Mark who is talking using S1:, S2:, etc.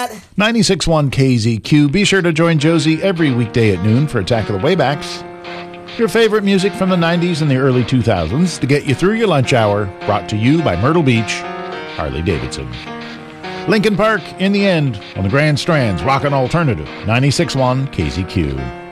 S1: that.
S2: 96.1 KZQ. Be sure to join Josie every weekday at noon for Attack of the Waybacks. Your favorite music from the 90s and the early 2000s to get you through your lunch hour. Brought to you by Myrtle Beach, Harley-Davidson. Lincoln Park, in the end, on the Grand Strand's Rockin' Alternative, 96.1 KZQ.